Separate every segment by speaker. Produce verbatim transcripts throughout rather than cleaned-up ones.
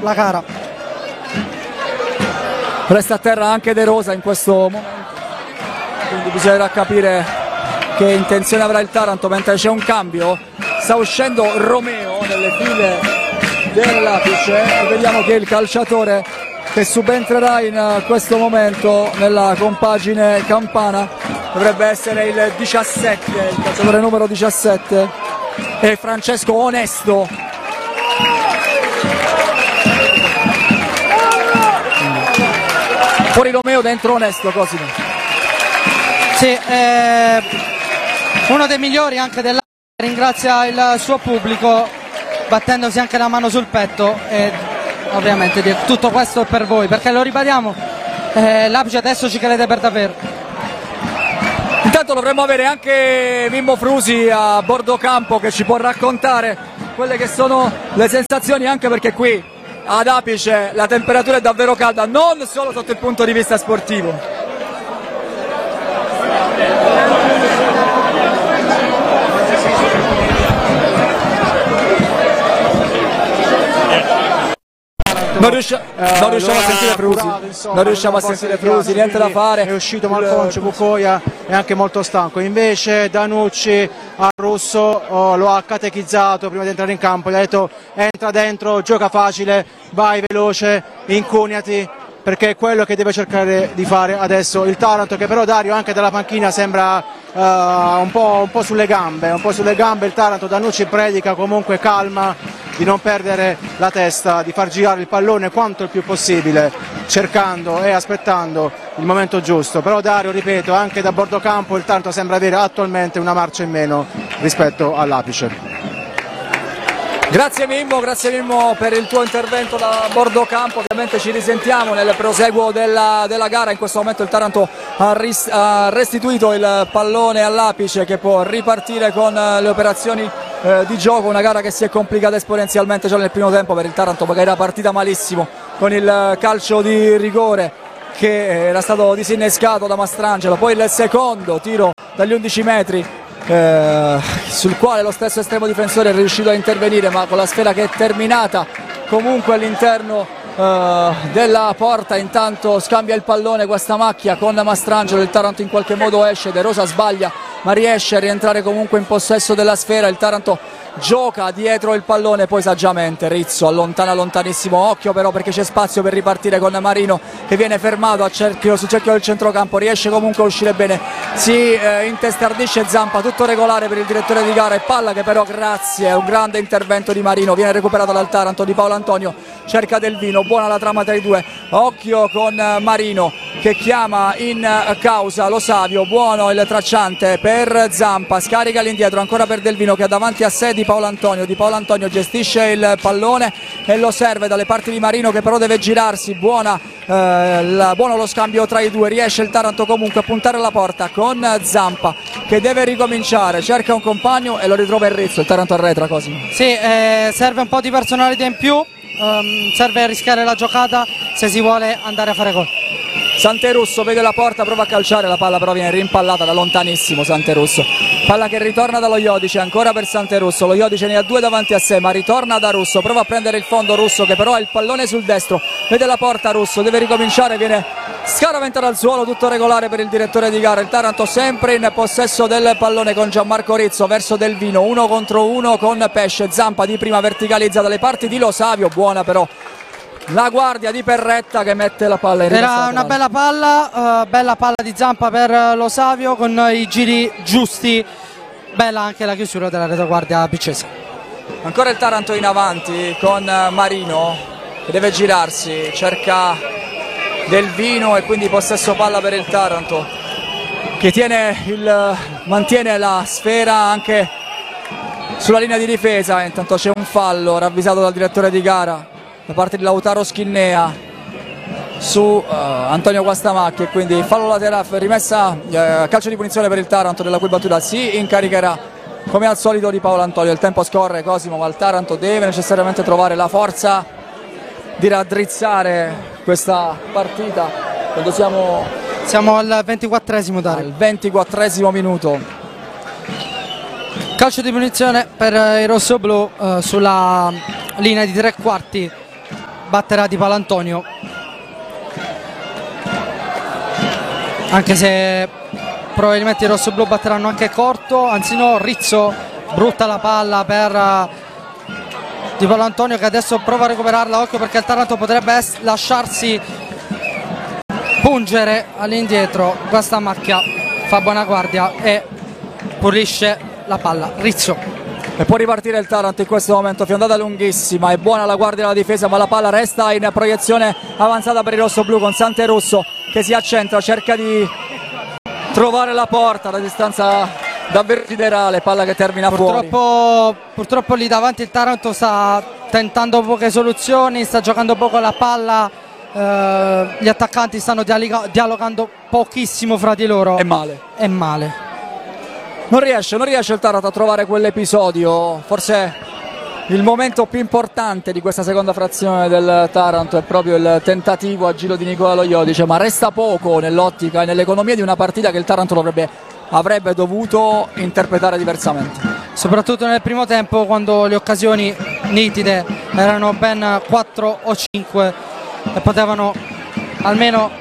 Speaker 1: la gara.
Speaker 2: Resta a terra anche De Rosa in questo momento, quindi bisognerà capire che intenzione avrà il Taranto, mentre c'è un cambio. Sta uscendo Romeo nelle file dell'Apice e vediamo che il calciatore che subentrerà in questo momento nella compagine campana dovrebbe essere il diciassette, il calciatore numero diciassette, è Francesco Onesto. Fuori Romeo, dentro Onesto, Cosimo.
Speaker 1: Sì, eh, uno dei migliori anche dell'A, ringrazia il suo pubblico battendosi anche la mano sul petto, e ovviamente tutto questo è per voi, perché lo ribadiamo, eh, l'Apice adesso ci crede per davvero.
Speaker 2: Intanto dovremmo avere anche Mimmo Frusi a bordo campo che ci può raccontare quelle che sono le sensazioni, anche perché qui ad Apice la temperatura è davvero calda, non solo sotto il punto di vista sportivo. Non, riusci- eh, non riusciamo a sentire Frusi, curato, insomma, non riusciamo a sentire Frusi, niente da fare.
Speaker 3: È uscito Malconcio, Bucoia è anche molto stanco, invece Danucci a Russo oh, lo ha catechizzato prima di entrare in campo, gli ha detto entra dentro, gioca facile, vai veloce, incuniati, perché è quello che deve cercare di fare adesso il Taranto, che però Dario anche dalla panchina sembra uh, un, po', un po' sulle gambe, un po' sulle gambe il Taranto. Danucci predica comunque calma, di non perdere la testa, di far girare il pallone quanto il più possibile, cercando e aspettando il momento giusto. Però Dario, ripeto, anche da bordo campo il Taranto sembra avere attualmente una marcia in meno rispetto all'Apice.
Speaker 2: Grazie Mimmo, grazie Mimmo per il tuo intervento da bordo campo. Ovviamente ci risentiamo nel proseguo della, della gara. In questo momento il Taranto ha, ris- ha restituito il pallone all'Apice, che può ripartire con le operazioni eh, di gioco. Una gara che si è complicata esponenzialmente già nel primo tempo per il Taranto, perché era partita malissimo con il calcio di rigore che era stato disinnescato da Mastrangelo, poi il secondo tiro dagli undici metri Eh, sul quale lo stesso estremo difensore è riuscito a intervenire, ma con la sfera che è terminata comunque all'interno eh, della porta. Intanto scambia il pallone questa macchia con Mastrangelo, il Taranto in qualche modo esce, De Rosa sbaglia ma riesce a rientrare comunque in possesso della sfera. Il Taranto gioca dietro il pallone, poi saggiamente Rizzo allontana lontanissimo, occhio però perché c'è spazio per ripartire con Marino che viene fermato a cerchio, sul cerchio del centrocampo, riesce comunque a uscire bene, si eh, intestardisce Zampa, tutto regolare per il direttore di gara, e palla che però grazie a un grande intervento di Marino viene recuperata dal Taranto. Di Paolo Antonio cerca Del Vino, buona la trama tra i due, occhio con Marino che chiama in causa Lo Savio, buono il tracciante per Zampa, scarica all'indietro ancora per Del Vino che ha davanti a sé Di Paolo Antonio. Di Paolo Antonio gestisce il pallone e lo serve dalle parti di Marino, che però deve girarsi, buona, eh, la, buono lo scambio tra i due, riesce il Taranto comunque a puntare alla porta con Zampa che deve ricominciare, cerca un compagno e lo ritrova il Rizzo. Il Taranto arretra, Cosimo.
Speaker 1: Sì, eh, serve un po' di personalità in più, um, serve rischiare la giocata se si vuole andare a fare gol.
Speaker 2: Santerusso vede la porta, prova a calciare, la palla però viene rimpallata da lontanissimo. Santerusso, palla che ritorna dallo Iodice, ancora per Santerusso, lo Iodice ne ha due davanti a sé ma ritorna da Russo, prova a prendere il fondo Russo che però ha il pallone sul destro, vede la porta Russo, deve ricominciare, viene scaraventato al suolo, tutto regolare per il direttore di gara. Il Taranto sempre in possesso del pallone con Gianmarco Rizzo verso Del Vino, uno contro uno con Pesce. Zampa di prima verticalizza dalle parti di Lo Savio, buona però la guardia di Perretta che mette la palla in ripassata.
Speaker 1: Era una bella palla, uh, bella palla di Zampa per Lo Savio con i giri giusti, bella anche la chiusura della retaguardia piccese.
Speaker 2: Ancora il Taranto in avanti con Marino che deve girarsi, cerca Del Vino e quindi possesso palla per il Taranto che tiene il, mantiene la sfera anche sulla linea di difesa. Intanto c'è un fallo ravvisato dal direttore di gara da parte di Lautaro Schinnea su uh, Antonio Guastamacchi, e quindi fallo laterale, rimessa uh, calcio di punizione per il Taranto, della cui battuta si incaricherà come al solito Di Paolo Antonio. Il tempo scorre, Cosimo, ma il Taranto deve necessariamente trovare la forza di raddrizzare questa partita quando siamo,
Speaker 1: siamo al ventiquattresimo, Dario.
Speaker 2: al ventiquattresimo minuto.
Speaker 1: Calcio di punizione per i rossoblù uh, sulla linea di tre quarti batterà Di Paolantonio, anche se probabilmente i rossoblù batteranno anche corto, anzi no, Rizzo brutta la palla per Di Paolantonio, che adesso prova a recuperarla. Occhio perché il Taranto potrebbe lasciarsi pungere all'indietro. Questa macchia fa buona guardia e pulisce la palla. Rizzo.
Speaker 2: E può ripartire il Taranto in questo momento, fiondata lunghissima, è buona la guardia della difesa, ma la palla resta in proiezione avanzata per il rossoblù con Santerusso che si accentra, cerca di trovare la porta da distanza davvero siderale, palla che termina
Speaker 1: purtroppo,
Speaker 2: fuori.
Speaker 1: Purtroppo lì davanti il Taranto sta tentando poche soluzioni, sta giocando poco la palla, eh, gli attaccanti stanno dialogando pochissimo fra di loro.
Speaker 2: È male.
Speaker 1: È male.
Speaker 2: Non riesce, non riesce il Taranto a trovare quell'episodio, forse il momento più importante di questa seconda frazione del Taranto è proprio il tentativo a giro di Nicola Lo Iodice, ma resta poco nell'ottica e nell'economia di una partita che il Taranto dovrebbe, avrebbe dovuto interpretare diversamente.
Speaker 1: Soprattutto nel primo tempo, quando le occasioni nitide erano ben quattro o cinque e potevano almeno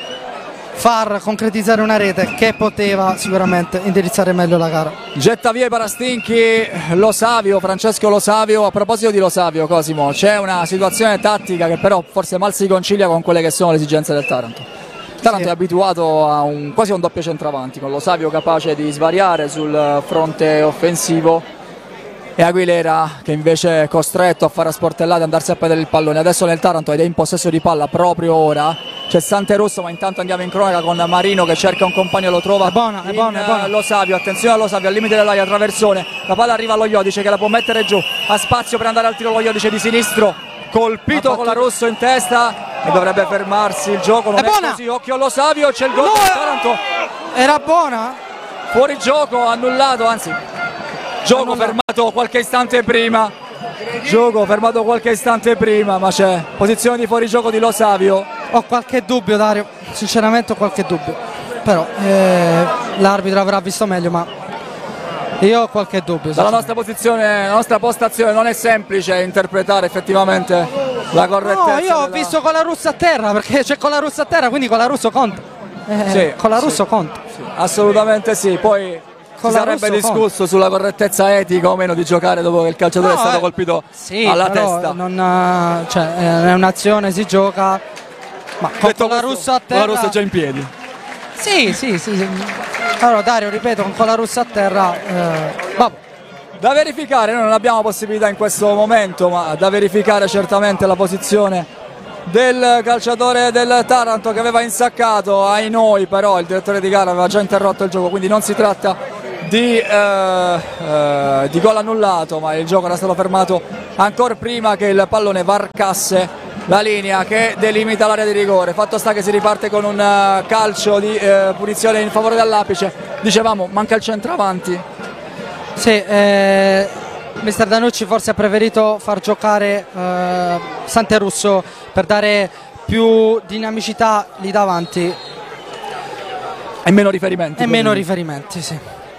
Speaker 1: far concretizzare una rete che poteva sicuramente indirizzare meglio la gara.
Speaker 2: Getta via i parastinchi Lo Savio, Francesco Lo Savio. A proposito di Lo Savio, Cosimo, c'è una situazione tattica che però forse mal si concilia con quelle che sono le esigenze del Taranto. Il Taranto sì. È abituato a un, quasi a un doppio centravanti, con Lo Savio capace di svariare sul fronte offensivo e Aguilera che invece è costretto a fare a sportellate e andarsi a perdere il pallone. Adesso nel Taranto, ed è in possesso di palla proprio ora, c'è Santerusso, ma intanto andiamo in cronaca con Marino che cerca un compagno e lo trova.
Speaker 1: È buona, è buona, è buona.
Speaker 2: Lo Savio, attenzione allo Savio, al limite dell'aria, traversone, la palla arriva allo Iodice che la può mettere giù, ha spazio per andare al tiro lo Iodice di sinistro, colpito con la Rosso in testa e dovrebbe fermarsi il gioco. Non
Speaker 1: è,
Speaker 2: è
Speaker 1: buona.
Speaker 2: Così, occhio allo Savio, c'è il gol
Speaker 1: no.
Speaker 2: del Taranto.
Speaker 1: Era buona?
Speaker 2: Fuori gioco, annullato, anzi gioco annullato. fermato qualche istante prima. Gioco fermato qualche istante prima, ma c'è posizione di fuorigioco di Lo Savio.
Speaker 1: Ho qualche dubbio, Dario, sinceramente ho qualche dubbio, però eh, l'arbitro avrà visto meglio, ma io ho qualche dubbio.
Speaker 2: Dalla nostra posizione, la nostra postazione non è semplice interpretare effettivamente la correttezza.
Speaker 1: No, io ho
Speaker 2: della...
Speaker 1: visto con la Russa a terra, perché c'è con la Russa a terra, quindi con la Russo conta. Eh,
Speaker 2: sì,
Speaker 1: con la Russo
Speaker 2: sì,
Speaker 1: conta.
Speaker 2: Sì, assolutamente sì, poi si sarebbe discusso conta. sulla correttezza etica o meno di giocare dopo che il calciatore no, è stato
Speaker 1: eh,
Speaker 2: colpito
Speaker 1: sì,
Speaker 2: alla
Speaker 1: però
Speaker 2: testa.
Speaker 1: Non, cioè, è un'azione, si gioca, ma con, con la Russa a terra.
Speaker 2: La Russa è già in piedi.
Speaker 1: Sì, sì, sì, sì. Allora Dario, ripeto, con la Russa a terra, eh, vabbè.
Speaker 2: Da verificare, noi non abbiamo possibilità in questo momento, ma da verificare certamente la posizione del calciatore del Taranto che aveva insaccato. Ai noi però il direttore di gara aveva già interrotto il gioco, quindi non si tratta di, eh, eh, di gol annullato, ma il gioco era stato fermato ancora prima che il pallone varcasse la linea che delimita l'area di rigore. Fatto sta che si riparte con un uh, calcio di uh, punizione in favore dell'Apice. Dicevamo, manca il centravanti.
Speaker 1: Sì, eh, mister Danucci forse ha preferito far giocare eh, Santerusso per dare più dinamicità lì davanti
Speaker 2: e meno riferimenti.
Speaker 1: E meno riferimenti, sì.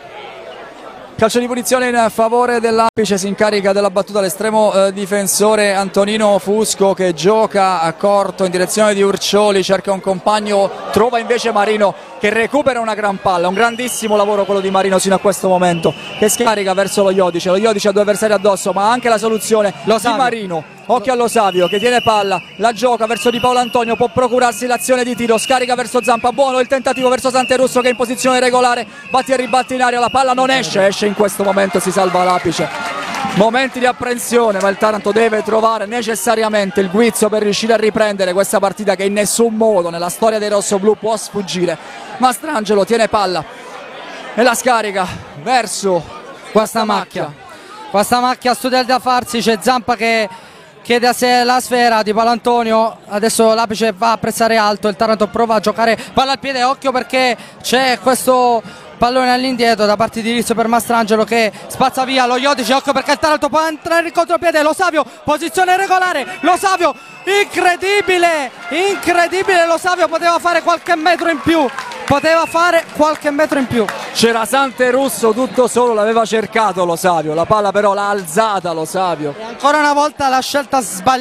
Speaker 2: Calcio di punizione in favore dell'Apice, si incarica della battuta l'estremo eh, difensore Antonino Fusco che gioca a corto in direzione di Urcioli, cerca un compagno, trova invece Marino che recupera una gran palla, un grandissimo lavoro quello di Marino sino a questo momento, che scarica verso lo Iodice, lo Iodice ha due avversari addosso, ma anche la soluzione
Speaker 1: lo
Speaker 2: di Marino. Occhio allo Savio che tiene palla, la gioca verso Di Paolantonio, può procurarsi l'azione di tiro, scarica verso Zampa, buono il tentativo verso Santerusso che è in posizione regolare, batti e ribatti in aria, la palla non esce, esce in questo momento, si salva l'Apice. Momenti di apprensione, ma il Taranto deve trovare necessariamente il guizzo per riuscire a riprendere questa partita che in nessun modo nella storia dei rossoblù può sfuggire. Mastrangelo tiene palla e la scarica verso
Speaker 1: questa macchia. Questa macchia studia da farsi, c'è Zampa che chiede a sé la sfera, Di Paolantonio, adesso l'Apice va a pressare alto, il Taranto prova a giocare palla al piede, occhio perché c'è questo pallone all'indietro da parte di Rizzo per Mastrangelo che spazza via lo Iodice, occhio perché il Taranto può entrare in contropiede, Lo Savio, posizione regolare, Lo Savio, incredibile, incredibile, Lo Savio poteva fare qualche metro in più, poteva fare qualche metro in più.
Speaker 2: C'era Santerusso tutto solo, l'aveva cercato Lo Savio, la palla però l'ha alzata Lo Savio.
Speaker 1: E ancora una volta la scelta sbagliata